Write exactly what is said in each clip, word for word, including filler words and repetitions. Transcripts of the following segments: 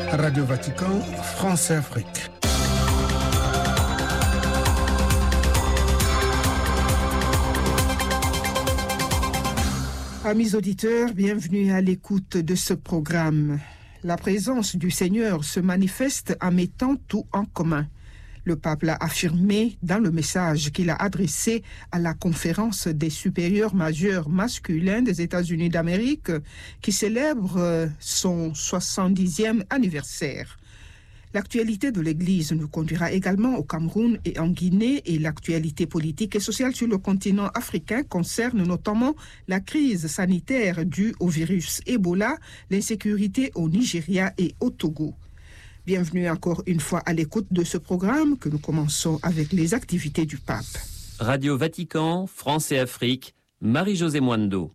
Radio Vatican, France et Afrique. Amis auditeurs, bienvenue à l'écoute de ce programme. La présence du Seigneur se manifeste en mettant tout en commun. Le pape l'a affirmé dans le message qu'il a adressé à la conférence des supérieurs majeurs masculins des États-Unis d'Amérique qui célèbre son soixante-dixième anniversaire. L'actualité de l'Église nous conduira également au Cameroun et en Guinée et l'actualité politique et sociale sur le continent africain concerne notamment la crise sanitaire due au virus Ebola, l'insécurité au Nigeria et au Togo. Bienvenue encore une fois à l'écoute de ce programme que nous commençons avec les activités du pape. Radio Vatican, France et Afrique, Marie-Josée Mwando.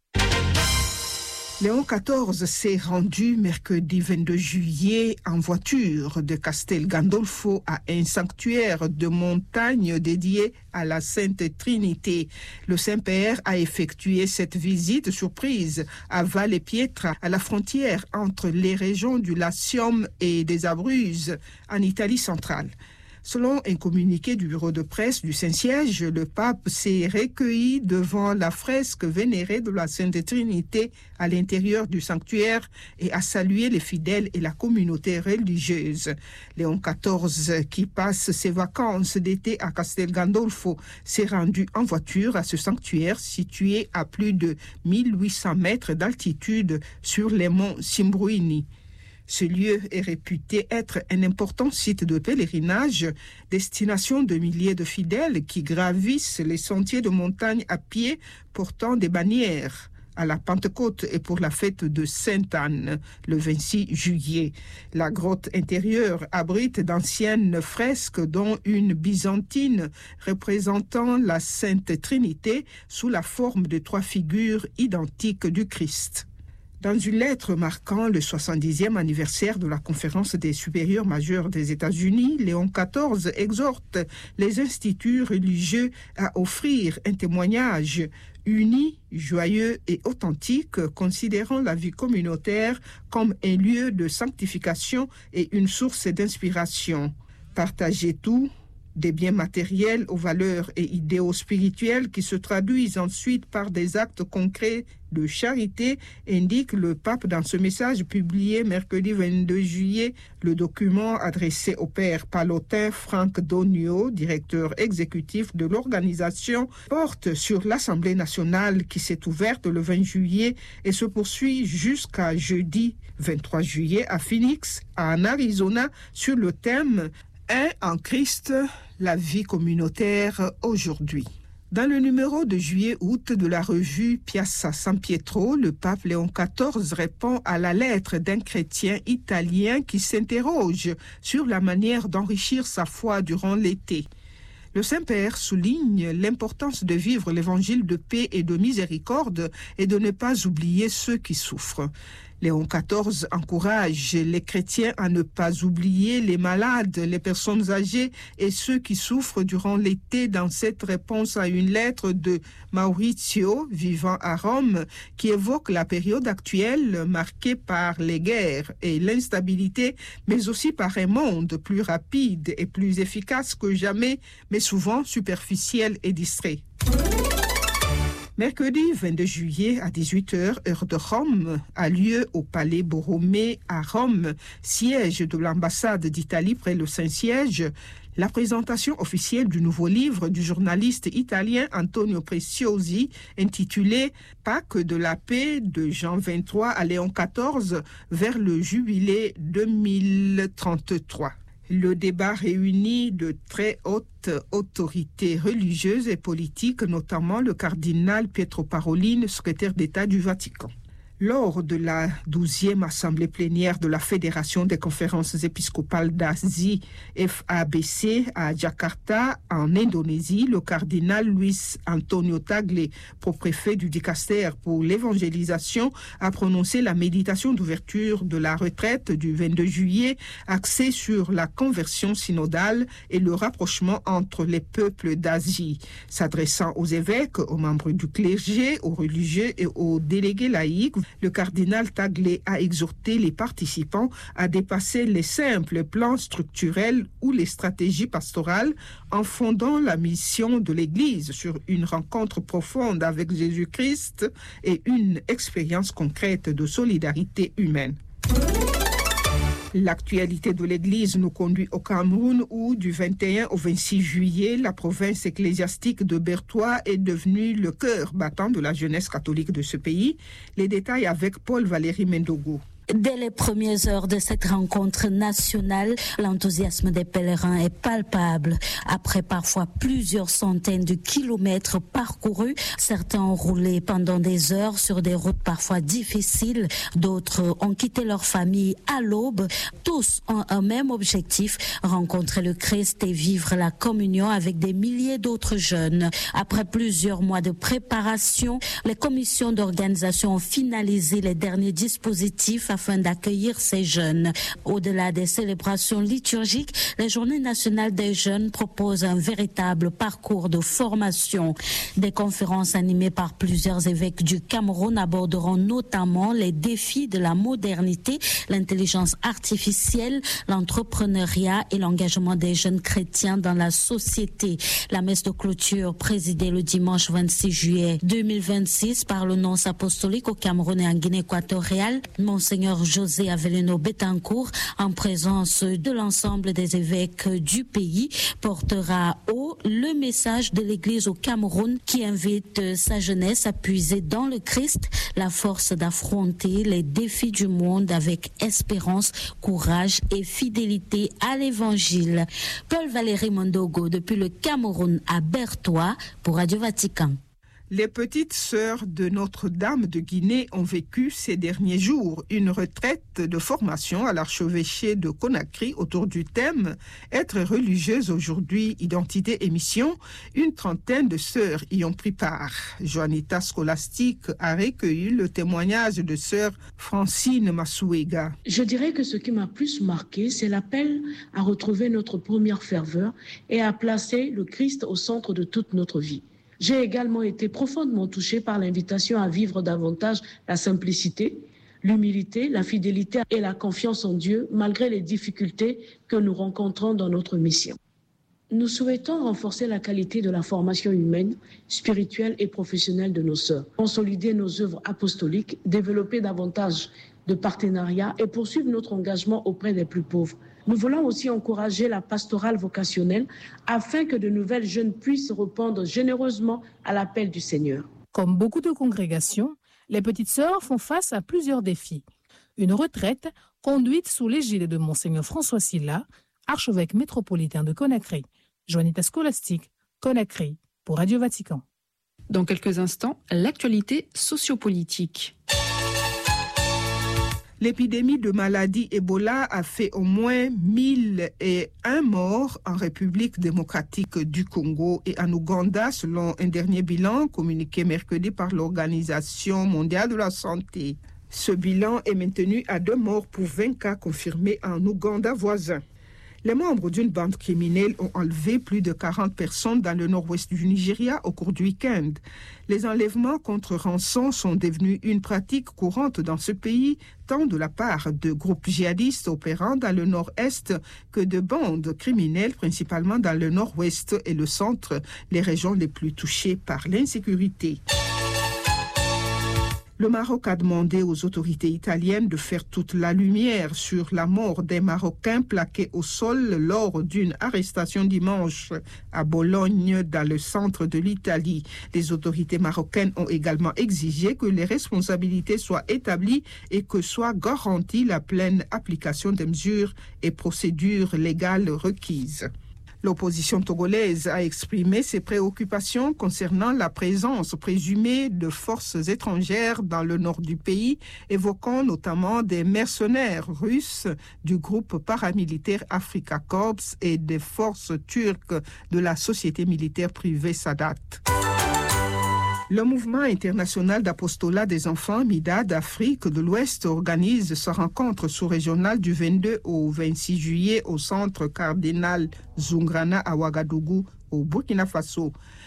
Léon quatorze s'est rendu mercredi vingt-deux juillet en voiture de Castel Gandolfo à un sanctuaire de montagne dédié à la Sainte Trinité. Le Saint-Père a effectué cette visite surprise à Valle Pietra, à la frontière entre les régions du Latium et des Abruzzes, en Italie centrale. Selon un communiqué du bureau de presse du Saint-Siège, le pape s'est recueilli devant la fresque vénérée de la Sainte Trinité à l'intérieur du sanctuaire et a salué les fidèles et la communauté religieuse. Léon quatorze, qui passe ses vacances d'été à Castel Gandolfo, s'est rendu en voiture à ce sanctuaire situé à plus de mille huit cents mètres d'altitude sur les monts Simbruini. Ce lieu est réputé être un important site de pèlerinage, destination de milliers de fidèles qui gravissent les sentiers de montagne à pied portant des bannières à la Pentecôte et pour la fête de Sainte-Anne, le vingt-six juillet. La grotte intérieure abrite d'anciennes fresques dont une byzantine représentant la Sainte Trinité sous la forme de trois figures identiques du Christ. Dans une lettre marquant le soixante-dixième anniversaire de la conférence des supérieurs majeurs des États-Unis, Léon quatorze exhorte les instituts religieux à offrir un témoignage uni, joyeux et authentique, considérant la vie communautaire comme un lieu de sanctification et une source d'inspiration. Partagez tout, des biens matériels aux valeurs et idéaux spirituels qui se traduisent ensuite par des actes concrets de charité, indique le pape dans ce message publié mercredi vingt-deux juillet. Le document adressé au père palotin Franck Donio, directeur exécutif de l'organisation, porte sur l'Assemblée nationale qui s'est ouverte le vingt juillet et se poursuit jusqu'à jeudi vingt-trois juillet à Phoenix, en Arizona, sur le thème « Un en Christ, la vie communautaire aujourd'hui ». Dans le numéro de juillet-août de la revue Piazza San Pietro, le pape Léon quatorze répond à la lettre d'un chrétien italien qui s'interroge sur la manière d'enrichir sa foi durant l'été. Le Saint-Père souligne l'importance de vivre l'évangile de paix et de miséricorde et de ne pas oublier ceux qui souffrent. Léon quatorze encourage les chrétiens à ne pas oublier les malades, les personnes âgées et ceux qui souffrent durant l'été dans cette réponse à une lettre de Maurizio, vivant à Rome, qui évoque la période actuelle marquée par les guerres et l'instabilité, mais aussi par un monde plus rapide et plus efficace que jamais, mais souvent superficiel et distrait. Mercredi vingt-deux juillet à dix-huit heures, heure de Rome, a lieu au Palais Borromée à Rome, siège de l'ambassade d'Italie près le Saint-Siège, la présentation officielle du nouveau livre du journaliste italien Antonio Preziosi, intitulé « Pâques de la paix de Jean vingt-trois à Léon quatorze vers le jubilé deux mille trente-trois ». Le débat réunit de très hautes autorités religieuses et politiques, notamment le cardinal Pietro Parolin, secrétaire d'État du Vatican. Lors de la douzième assemblée plénière de la Fédération des conférences épiscopales d'Asie, F A B C, à Jakarta, en Indonésie, le cardinal Luis Antonio Tagle, propréfet du Dicaster pour l'évangélisation, a prononcé la méditation d'ouverture de la retraite du vingt-deux juillet, axée sur la conversion synodale et le rapprochement entre les peuples d'Asie. S'adressant aux évêques, aux membres du clergé, aux religieux et aux délégués laïcs Le cardinal Tagle a exhorté les participants à dépasser les simples plans structurels ou les stratégies pastorales en fondant la mission de l'Église sur une rencontre profonde avec Jésus-Christ et une expérience concrète de solidarité humaine. L'actualité de l'Église nous conduit au Cameroun où, du vingt et un au vingt-six juillet, la province ecclésiastique de Bertoua est devenue le cœur battant de la jeunesse catholique de ce pays. Les détails avec Paul-Valéry Mendogo. Dès les premières heures de cette rencontre nationale, l'enthousiasme des pèlerins est palpable. Après parfois plusieurs centaines de kilomètres parcourus, certains ont roulé pendant des heures sur des routes parfois difficiles, d'autres ont quitté leur famille à l'aube. Tous ont un même objectif, rencontrer le Christ et vivre la communion avec des milliers d'autres jeunes. Après plusieurs mois de préparation, les commissions d'organisation ont finalisé les derniers dispositifs afin d'accueillir ces jeunes. Au-delà des célébrations liturgiques, les Journées nationales des jeunes proposent un véritable parcours de formation. Des conférences animées par plusieurs évêques du Cameroun aborderont notamment les défis de la modernité, l'intelligence artificielle, l'entrepreneuriat et l'engagement des jeunes chrétiens dans la société. La messe de clôture présidée le dimanche vingt-six juillet deux mille vingt-six par le nonce apostolique au Cameroun et en Guinée équatoriale, Monseigneur José Avelino Betancourt, en présence de l'ensemble des évêques du pays, portera haut le message de l'Église au Cameroun qui invite sa jeunesse à puiser dans le Christ la force d'affronter les défis du monde avec espérance, courage et fidélité à l'Évangile. Paul-Valéry Mendogo depuis le Cameroun à Bertoua pour Radio Vatican. Les petites sœurs de Notre-Dame de Guinée ont vécu ces derniers jours une retraite de formation à l'archevêché de Conakry autour du thème « Être religieuse aujourd'hui, identité et mission ». Une trentaine de sœurs y ont pris part. Joanita Scholastique a recueilli le témoignage de sœur Francine Masouega. Je dirais que ce qui m'a plus marqué, c'est l'appel à retrouver notre première ferveur et à placer le Christ au centre de toute notre vie. J'ai également été profondément touchée par l'invitation à vivre davantage la simplicité, l'humilité, la fidélité et la confiance en Dieu malgré les difficultés que nous rencontrons dans notre mission. Nous souhaitons renforcer la qualité de la formation humaine, spirituelle et professionnelle de nos sœurs, consolider nos œuvres apostoliques, développer davantage de partenariats et poursuivre notre engagement auprès des plus pauvres. Nous voulons aussi encourager la pastorale vocationnelle afin que de nouvelles jeunes puissent répondre généreusement à l'appel du Seigneur. Comme beaucoup de congrégations, les petites sœurs font face à plusieurs défis. Une retraite conduite sous l'égide de Monseigneur François Sylla, archevêque métropolitain de Conakry. Joanita Scholastique, Conakry, pour Radio Vatican. Dans quelques instants, l'actualité sociopolitique. L'épidémie de maladie Ebola a fait au moins mille et un morts en République démocratique du Congo et en Ouganda, selon un dernier bilan communiqué mercredi par l'Organisation mondiale de la santé. Ce bilan est maintenu à deux morts pour vingt cas confirmés en Ouganda voisin. Les membres d'une bande criminelle ont enlevé plus de quarante personnes dans le nord-ouest du Nigeria au cours du week-end. Les enlèvements contre rançon sont devenus une pratique courante dans ce pays, tant de la part de groupes djihadistes opérant dans le nord-est que de bandes criminelles, principalement dans le nord-ouest et le centre, les régions les plus touchées par l'insécurité. Le Maroc a demandé aux autorités italiennes de faire toute la lumière sur la mort des Marocains plaqués au sol lors d'une arrestation dimanche à Bologne, dans le centre de l'Italie. Les autorités marocaines ont également exigé que les responsabilités soient établies et que soit garantie la pleine application des mesures et procédures légales requises. L'opposition togolaise a exprimé ses préoccupations concernant la présence présumée de forces étrangères dans le nord du pays, évoquant notamment des mercenaires russes du groupe paramilitaire Africa Corps et des forces turques de la société militaire privée Sadat. Le mouvement international d'apostolat des enfants MIDA d'Afrique de l'Ouest organise sa rencontre sous-régionale du vingt-deux au vingt-six juillet au centre cardinal Zungrana à Ouagadougou, au Burkina Faso.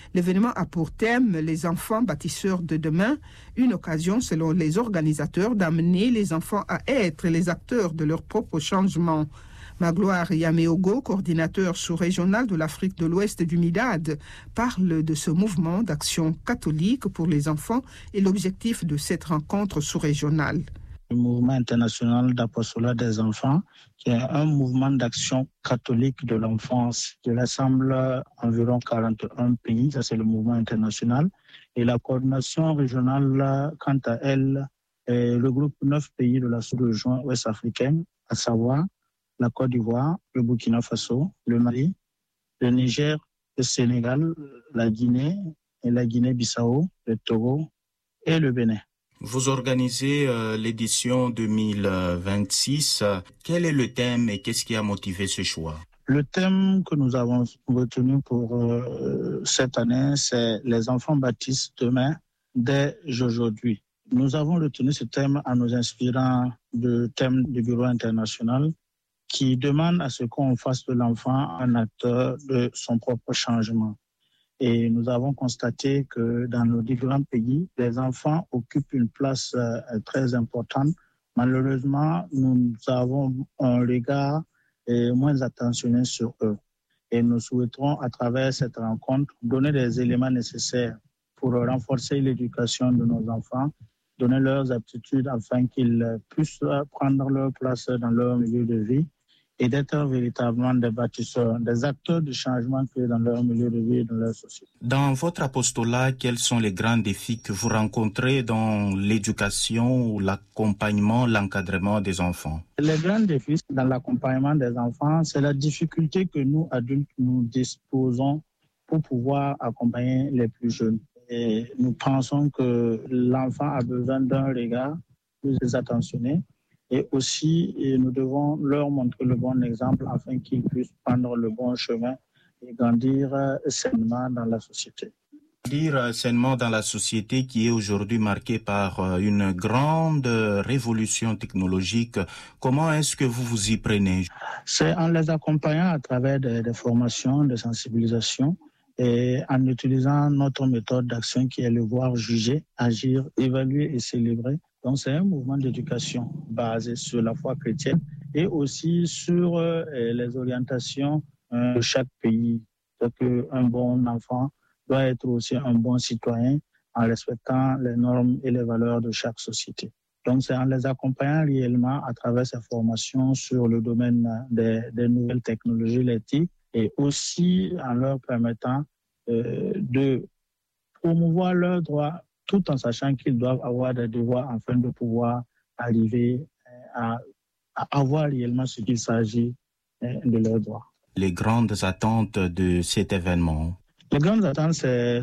L'événement a pour thème les enfants bâtisseurs de demain, une occasion selon les organisateurs d'amener les enfants à être les acteurs de leur propre changement. Magloire Yameogo, coordinateur sous-régional de l'Afrique de l'Ouest du MIDAD, parle de ce mouvement d'action catholique pour les enfants et l'objectif de cette rencontre sous-régionale. Le mouvement international d'apostolat des enfants, qui est un mouvement d'action catholique de l'enfance qui rassemble environ quarante et un pays, ça c'est le mouvement international. Et la coordination régionale, quant à elle, regroupe neuf pays de la sous-région ouest-africaine, à savoir la Côte d'Ivoire, le Burkina Faso, le Mali, le Niger, le Sénégal, la Guinée et la Guinée-Bissau, le Togo et le Bénin. Vous organisez euh, l'édition deux mille vingt-six. Quel est le thème et qu'est-ce qui a motivé ce choix? Le thème que nous avons retenu pour euh, cette année, c'est « Les enfants bâtissent demain dès aujourd'hui ». Nous avons retenu ce thème en nous inspirant du thème du Bureau international qui demande à ce qu'on fasse de l'enfant un acteur de son propre changement. Et nous avons constaté que dans nos différents pays, les enfants occupent une place euh, très importante. Malheureusement, nous avons un regard euh, moins attentionné sur eux. Et nous souhaiterons, à travers cette rencontre, donner des éléments nécessaires pour renforcer l'éducation de nos enfants, donner leurs aptitudes afin qu'ils puissent prendre leur place dans leur milieu de vie et d'être véritablement des bâtisseurs, des acteurs de changement dans leur milieu de vie et dans leur société. Dans votre apostolat, quels sont les grands défis que vous rencontrez dans l'éducation ou l'accompagnement, l'encadrement des enfants? Les grands défis dans l'accompagnement des enfants, c'est la difficulté que nous, adultes, nous disposons pour pouvoir accompagner les plus jeunes. Et nous pensons que l'enfant a besoin d'un regard plus attentionné. Et aussi, nous devons leur montrer le bon exemple afin qu'ils puissent prendre le bon chemin et grandir sainement dans la société. Grandir sainement dans la société qui est aujourd'hui marquée par une grande révolution technologique. Comment est-ce que vous vous y prenez? C'est en les accompagnant à travers des, des formations, des sensibilisations et en utilisant notre méthode d'action qui est le voir, juger, agir, évaluer et célébrer. Donc, c'est un mouvement d'éducation basé sur la foi chrétienne et aussi sur euh, les orientations euh, de chaque pays. Donc, un bon enfant doit être aussi un bon citoyen en respectant les normes et les valeurs de chaque société. Donc, c'est en les accompagnant réellement à travers ces formations sur le domaine des, des nouvelles technologies, l'éthique, et aussi en leur permettant euh, de promouvoir leurs droits tout en sachant qu'ils doivent avoir des devoirs afin de pouvoir arriver à, à avoir réellement ce qu'il s'agit de leurs droits. Les grandes attentes de cet événement? Les grandes attentes, c'est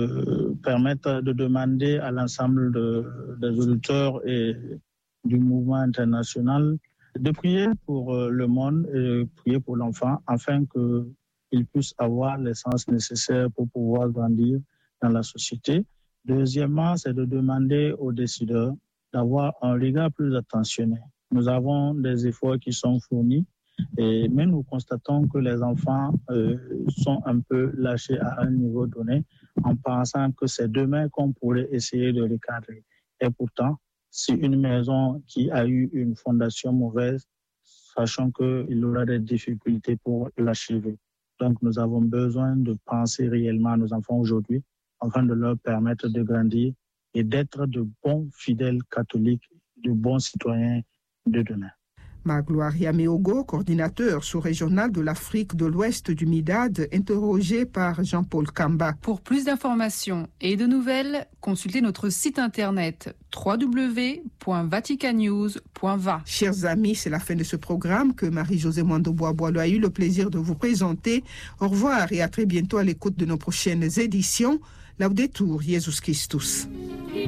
de permettre de demander à l'ensemble de, des auditeurs et du mouvement international de prier pour le monde et prier pour l'enfant afin qu'il puisse avoir l'essence nécessaire pour pouvoir grandir dans la société. Deuxièmement, c'est de demander aux décideurs d'avoir un regard plus attentionné. Nous avons des efforts qui sont fournis, et, mais nous constatons que les enfants euh, sont un peu lâchés à un niveau donné en pensant que c'est demain qu'on pourrait essayer de les cadrer. Et pourtant, si une maison qui a eu une fondation mauvaise, sachant qu'il aura des difficultés pour l'achever. Donc nous avons besoin de penser réellement à nos enfants aujourd'hui afin de leur permettre de grandir et d'être de bons fidèles catholiques, de bons citoyens de demain. Magloire Yameogo, coordinateur sous-régional de l'Afrique de l'Ouest du MIDAD, interrogé par Jean-Paul Kamba. Pour plus d'informations et de nouvelles, consultez notre site internet w w w point vatican news point v a. Chers amis, c'est la fin de ce programme que Marie-Josée Mwando-Bois-Boileau a eu le plaisir de vous présenter. Au revoir et à très bientôt à l'écoute de nos prochaines éditions. Laudetur Jesus Christus.